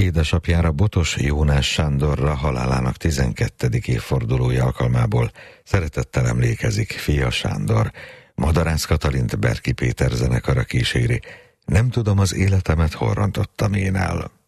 Édesapjára, Botos Jónás Sándorra halálának 12. évfordulója alkalmából szeretettel emlékezik fia Sándor. Madarász Katalint Berki Péter zenekara kíséri. Nem tudom, az életemet hol rontottam én el.